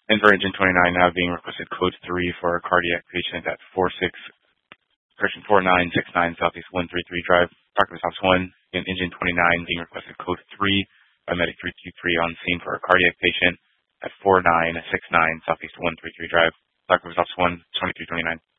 And for engine 29 now being requested code 3 for a cardiac patient at 4969 Southeast 133 Drive, Parkland House 1. And engine 29 being requested code 3 by Medic 323 on scene for a cardiac patient at 4969 Southeast 133 Drive, Parkland House 1, 2329.